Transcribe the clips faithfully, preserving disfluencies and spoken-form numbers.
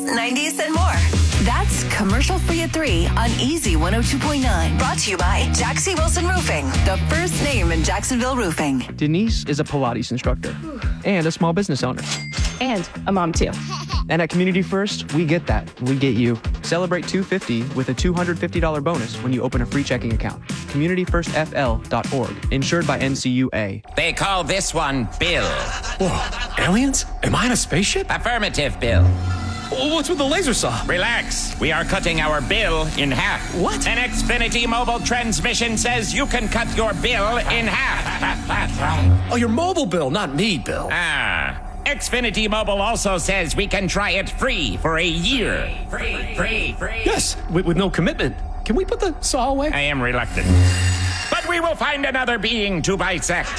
nineties, and more. That's commercial-free at three on Easy one oh two point nine. Brought to you by Jaxie Wilson Roofing, the first name in Jacksonville roofing. Denise is a Pilates instructor and a small business owner. And a mom, too. And at Community First, we get that. We get you. Celebrate two hundred fifty dollars with a two hundred fifty dollars bonus when you open a free checking account. community first f l dot org. Insured by N C U A. They call this one Bill. Whoa, aliens? Am I in a spaceship? Affirmative, Bill. What's with the laser saw? Relax. We are cutting our bill in half. What? An Xfinity mobile transmission says you can cut your bill in half. Oh, your mobile bill, not me, Bill. Ah. Xfinity Mobile also says we can try it free for a year. Free, free, free. Yes, with, with no commitment. Can we put the saw away? I am reluctant. But we will find another being to bisect.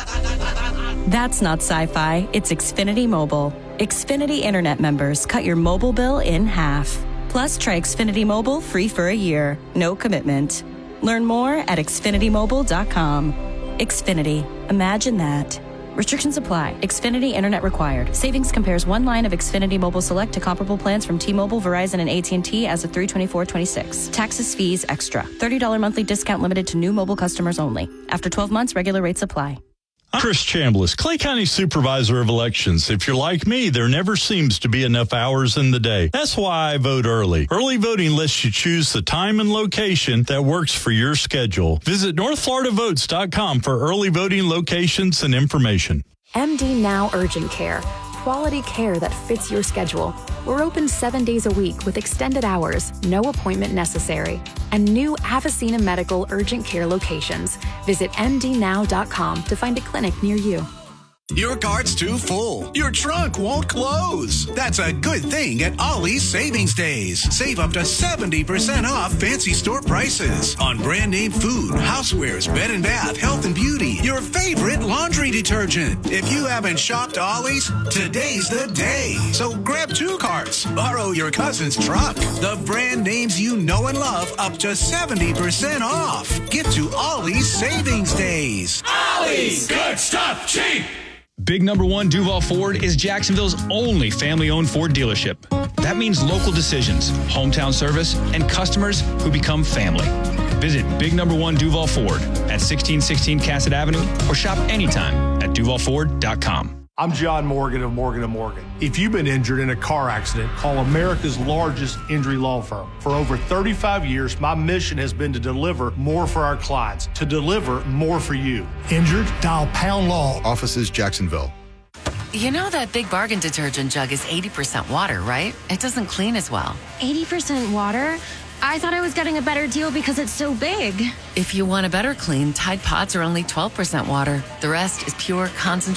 That's not sci-fi. It's Xfinity Mobile. Xfinity Internet members cut your mobile bill in half. Plus, try Xfinity Mobile free for a year. No commitment. Learn more at xfinity mobile dot com. Xfinity. Imagine that. Restrictions apply. Xfinity Internet required. Savings compares one line of Xfinity Mobile Select to comparable plans from T-Mobile, Verizon, and A T and T as of three twenty-four twenty-six. Taxes, fees, extra. thirty dollars monthly discount limited to new mobile customers only. After twelve months, regular rates apply. I'm Chris Chambliss, Clay County Supervisor of Elections. If you're like me, there never seems to be enough hours in the day. That's why I vote early. Early voting lets you choose the time and location that works for your schedule. Visit north florida votes dot com for early voting locations and information. M D Now Urgent Care. Quality care that fits your schedule. We're open seven days a week with extended hours, no appointment necessary, and new Avicena Medical Urgent Care locations. Visit m d now dot com to find a clinic near you. Your cart's too full. Your trunk won't close. That's a good thing at Ollie's Savings Days. Save up to seventy percent off fancy store prices on brand name food, housewares, bed and bath, health and beauty, your favorite laundry detergent. If you haven't shopped Ollie's, today's the day. So grab two carts. Borrow your cousin's truck. The brand names you know and love up to seventy percent off. Get to Ollie's Savings Days. Ollie's, good stuff, cheap. Big Number One Duval Ford is Jacksonville's only family-owned Ford dealership. That means local decisions, hometown service, and customers who become family. Visit Big Number One Duval Ford at sixteen sixteen Cassett Avenue or shop anytime at duval ford dot com. I'm John Morgan of Morgan and Morgan. If you've been injured in a car accident, call America's largest injury law firm. For over thirty-five years, my mission has been to deliver more for our clients, to deliver more for you. Injured? Dial Pound Law. Offices Jacksonville. You know that Big Bargain detergent jug is eighty percent water, right? It doesn't clean as well. eighty percent water? I thought I was getting a better deal because it's so big. If you want a better clean, Tide Pods are only twelve percent water. The rest is pure concentrated